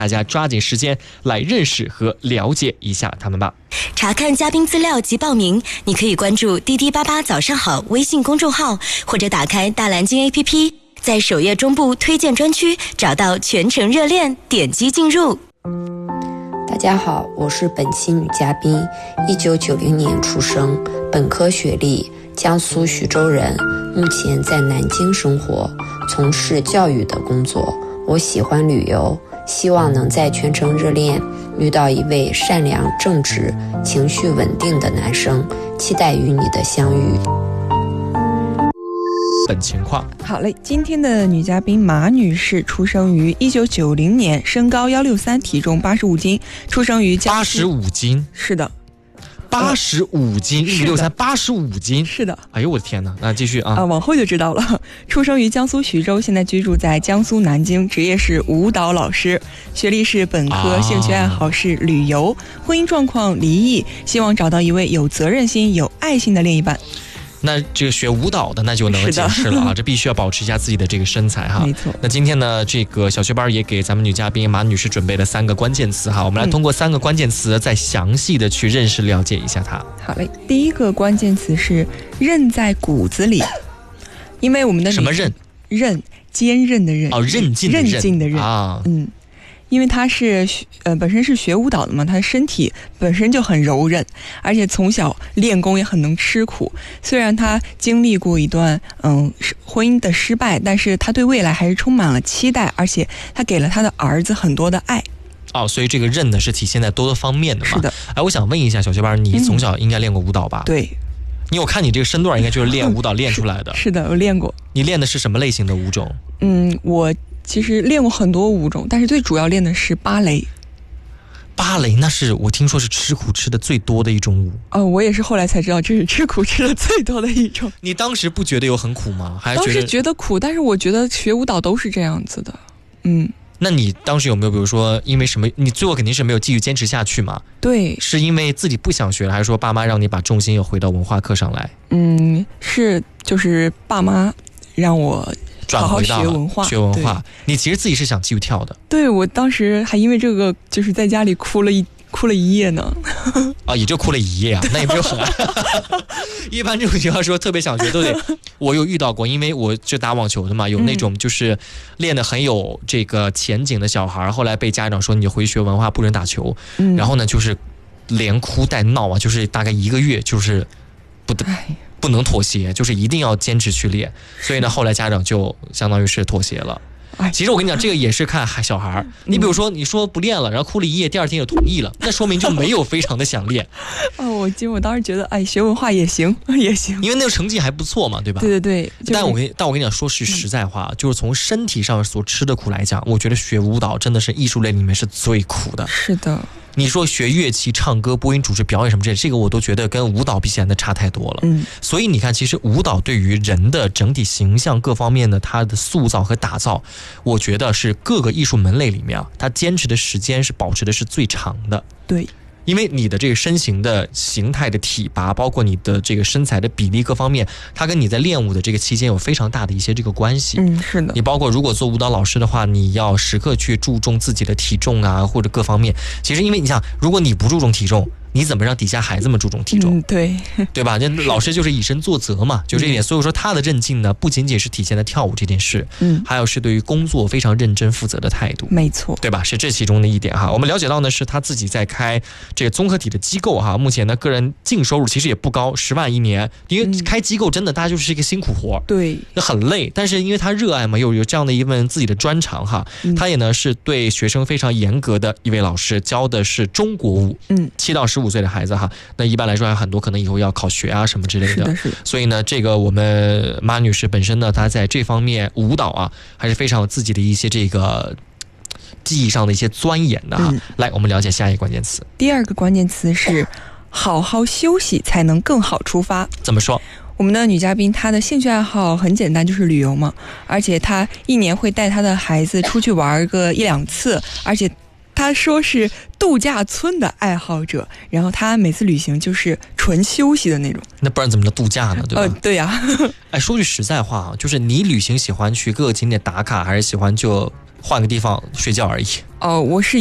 大家抓紧时间来认识和了解一下他们吧。 查看嘉宾资料及报名，你可以关注滴滴八八早上好微信公众号，或者打开大蓝鲸 APP， 在首页中部推荐专区找到全程热恋，点击进入。 大家好，我是本期女嘉宾，1990年出生，本科学历，江苏徐州人，目前在南京生活，从事教育的工作。我喜欢旅游，希望能在全程热恋遇到一位善良正直情绪稳定的男生，期待与你的相遇。 本情况好嘞，今天的女嘉宾马女士出生于1990年，身高163，体重85斤，出生于江苏。 85斤？ 是的。 85斤，163 85斤， 是的。 哎呦我的天哪！那继续啊， 往后就知道了。出生于江苏徐州，现在居住在江苏南京，职业是舞蹈老师，学历是本科，兴趣爱好是旅游，婚姻状况离异，希望找到一位有责任心、有爱心的另一半。 那这个学舞蹈的那就能解释了啊，这必须要保持一下自己的这个身材哈。 没错。 那今天呢，这个小学班也给咱们女嘉宾马女士准备了3个关键词哈，我们来通过3个关键词再详细的去认识了解一下它。 好嘞，第一个关键词是韧在骨子里，因为我们的什么韧？ 韧，坚韧的韧。 哦，韧劲的韧啊。 因为他是本身是学舞蹈的嘛，他身体本身就很柔韧，而且从小练功也很能吃苦。虽然他经历过一段婚姻的失败，但是他对未来还是充满了期待，而且他给了他的儿子很多的爱。 所以这个韧呢是体现在多个方面的嘛。 是的。 我想问一下小学班，你从小应该练过舞蹈吧？ 对。 我看你这个身段应该就是练舞蹈练出来的。 是的，我练过。 你练的是什么类型的舞种？ 我其实练过很多舞种，但是最主要练的是芭蕾。 芭蕾那是我听说是吃苦吃的最多的一种舞。 我也是后来才知道这是吃苦吃的最多的一种。 你当时不觉得有很苦吗？还当时觉得苦，但是我觉得学舞蹈都是这样子的。 那你当时有没有比如说因为什么，你最后肯定是没有继续坚持下去嘛？ 对。是因为自己不想学了，还是说爸妈让你把重心又回到文化课上来？ 就是爸妈让我好好学文化。 你其实自己是想继续跳的。 对，我当时还因为这个就是在家里哭了一夜呢。 也就哭了一夜啊，那也没有很爱。一般这种情况说特别想学都得，我有遇到过，因为我就打网球的嘛，有那种就是练得很有这个前景的小孩，后来被家长说你回学文化不准打球，然后呢就是连哭带闹啊，就是大概1个月就是不能妥协，就是一定要坚持去练，所以呢后来家长就相当于是妥协了。其实我跟你讲，这个也是看小孩。你比如说你说不练了，然后哭了一夜，第2天也同意了，那说明就没有非常的想练。 我当时觉得学文化也行，因为那个成绩还不错嘛，对吧？ 对、 但我跟你讲，说句实在话，就是从身体上所吃的苦来讲，我觉得学舞蹈真的是艺术类里面是最苦的。 是的。 你说学乐器、唱歌、播音主持、表演什么这个我都觉得跟舞蹈比起来的差太多了。所以你看，其实舞蹈对于人的整体形象各方面的它的塑造和打造，我觉得是各个艺术门类里面它坚持的时间是保持的是最长的。 对。 因为你的这个身形的形态的体拔，包括你的这个身材的比例各方面，它跟你在练舞的这个期间有非常大的一些这个关系。 是的。 你包括如果做舞蹈老师的话，你要时刻去注重自己的体重啊，或者各方面。其实因为你想，如果你不注重体重，你怎么让底下孩子们注重体重？对吧？那老师就是以身作则嘛，就这一点。所以说他的韧劲呢，不仅仅是体现在跳舞这件事，还有是对于工作非常认真负责的态度。 没错， 对吧？是这其中的一点哈。我们了解到呢，是他自己在开这个综合体的机构哈，目前呢个人净收入其实也不高，10万1年。因为开机构真的大家就是一个辛苦活， 对， 很累。但是因为他热爱嘛，又有这样的一份自己的专长哈，他也呢是对学生非常严格的一位老师，教的是中国舞，7到15岁的孩子哈，那一般来说还有很多可能以后要考学啊什么之类的。 是的。 所以呢，这个我们马女士本身呢，她在这方面舞蹈啊，还是非常有自己的一些这个技艺上的一些钻研的哈。来，我们了解下一个关键词。 第2个关键词是好好休息才能更好出发。 怎么说？ 我们的女嘉宾她的兴趣爱好很简单，就是旅游嘛，而且她1年会带她的孩子出去玩个1、2次，而且他说是度假村的爱好者，然后他每次旅行就是纯休息的那种。 那不然怎么叫度假呢？对吧？ 对呀。 说句实在话啊，就是你旅行喜欢去各个景点打卡，还是喜欢就换个地方睡觉而已。 我是